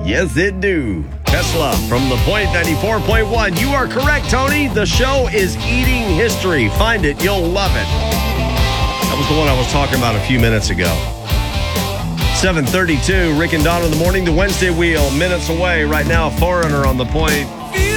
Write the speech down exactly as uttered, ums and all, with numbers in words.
Yes, it do. Tesla from The Point ninety-four point one. You are correct, Tony. The show is Eating History. Find it. You'll love it. That was the one I was talking about a few minutes ago. seven thirty-two, Rick and Dawn in the morning. The Wednesday wheel, minutes away. Right now, Foreigner on The Point.